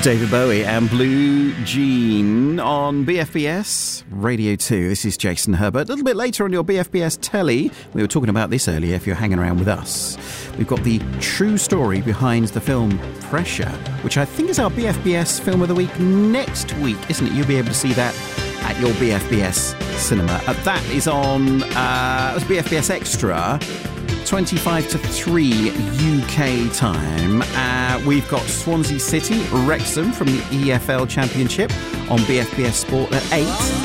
David Bowie and Blue Jean on BFBS Radio 2. This is Jason Herbert. A little bit later on your BFBS telly, we were talking about this earlier if you're hanging around with us. We've got the true story behind the film Pressure, which I think is our BFBS Film of the Week next week, isn't it? You'll be able to see that at your BFBS cinema. That is on BFBS Extra, 25 to 3 UK time. We've got Swansea City, Wrexham from the EFL Championship on BFBS Sport at 8.